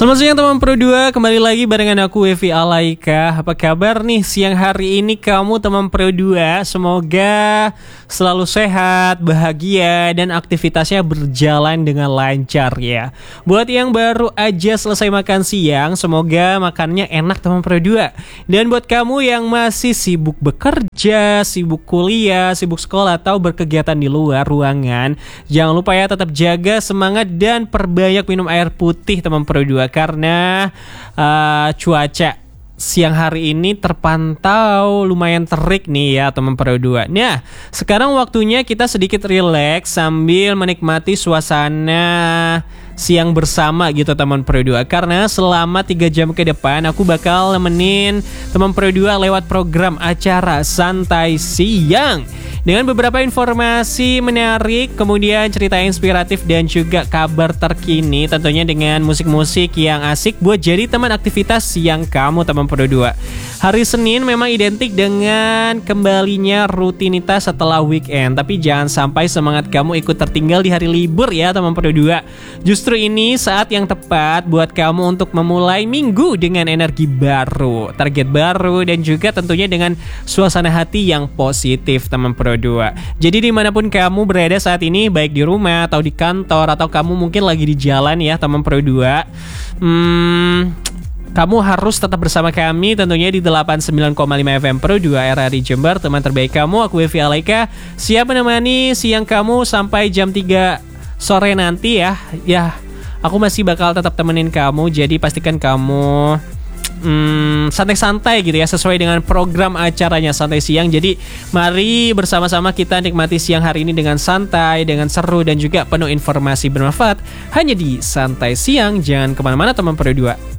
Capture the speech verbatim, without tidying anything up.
Selamat siang teman Pro dua, kembali lagi barengan aku Evi Alaika. Apa kabar nih siang hari ini kamu teman Pro dua? Semoga selalu sehat, bahagia, dan aktivitasnya berjalan dengan lancar ya. Buat yang baru aja selesai makan siang, semoga makannya enak teman Pro dua. Dan buat kamu yang masih sibuk bekerja, sibuk kuliah, sibuk sekolah, atau berkegiatan di luar ruangan, jangan lupa ya tetap jaga semangat dan perbanyak minum air putih teman Pro dua. Karena uh, cuaca siang hari ini terpantau lumayan terik nih ya teman Pro dua. Nah, sekarang waktunya kita sedikit rileks sambil menikmati suasana siang bersama gitu teman Pro dua. Karena selama tiga jam ke depan aku bakal nemenin teman Pro dua lewat program acara Santai Siang dengan beberapa informasi menarik, kemudian cerita inspiratif dan juga kabar terkini, tentunya dengan musik-musik yang asik buat jadi teman aktivitas siang kamu teman Pro dua. Hari Senin memang identik dengan kembalinya rutinitas setelah weekend, tapi jangan sampai semangat kamu ikut tertinggal di hari libur ya teman Pro dua. Justru ini saat yang tepat buat kamu untuk memulai minggu dengan energi baru, target baru, dan juga tentunya dengan suasana hati yang positif teman Pro dua. Jadi dimanapun kamu berada saat ini, baik di rumah atau di kantor atau kamu mungkin lagi di jalan ya teman Pro dua, hmm, kamu harus tetap bersama kami tentunya di delapan puluh sembilan koma lima F M Pro dua R R I Jember. Teman terbaik kamu, aku Evi Alaika, siap menemani siang kamu sampai jam tiga sore nanti ya. Ya, aku masih bakal tetap temenin kamu, jadi pastikan kamu Hmm, santai-santai gitu ya, sesuai dengan program acaranya Santai Siang. Jadi mari bersama-sama kita nikmati siang hari ini dengan santai, dengan seru, dan juga penuh informasi bermanfaat hanya di Santai Siang. Jangan kemana-mana teman Pro dua.